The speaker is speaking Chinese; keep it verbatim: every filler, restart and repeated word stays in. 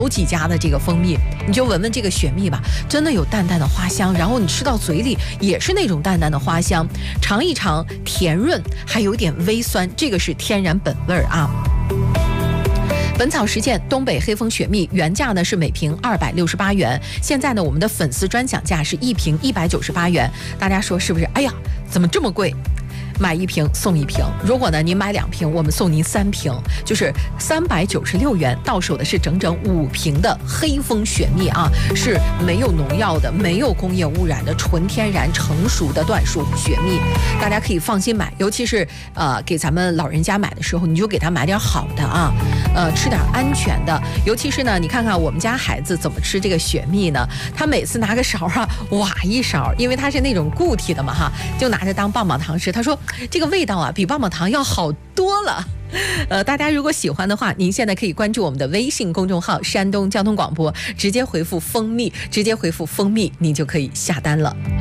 有几家的这个蜂蜜，你就闻闻这个雪蜜吧，真的有淡淡的花香，然后你吃到嘴里也是那种淡淡的花香，尝一尝甜润，还有点微酸，这个是天然本味啊。本草实践东北黑蜂雪蜜原价呢是每瓶二百六十八元，现在呢我们的粉丝专享价是一瓶一百九十八元，大家说是不是？哎呀，怎么这么贵？买一瓶送一瓶，如果呢您买两瓶，我们送您三瓶，就是三百九十六元，到手的是整整五瓶的黑蜂雪蜜啊，是没有农药的，没有工业污染的，纯天然成熟的椴树雪蜜，大家可以放心买，尤其是呃给咱们老人家买的时候，你就给他买点好的啊，呃吃点安全的，尤其是呢，你看看我们家孩子怎么吃这个雪蜜呢？他每次拿个勺啊，挖一勺，因为它是那种固体的嘛哈，就拿着当棒棒糖吃，他说。这个味道啊，比棒棒糖要好多了。呃，大家如果喜欢的话，您现在可以关注我们的微信公众号“山东交通广播”，直接回复“蜂蜜”，直接回复“蜂蜜”，您就可以下单了。